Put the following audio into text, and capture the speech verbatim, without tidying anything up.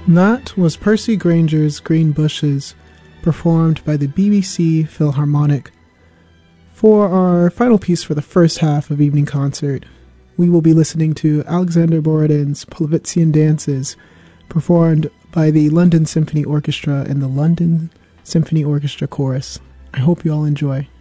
That was Percy Granger's Green Bushes, performed by the B B C Philharmonic. For our final piece for the first half of Evening Concert, we will be listening to Alexander Borodin's Polovtsian Dances, performed by the London Symphony Orchestra and the London Symphony Orchestra Chorus. I hope you all enjoy.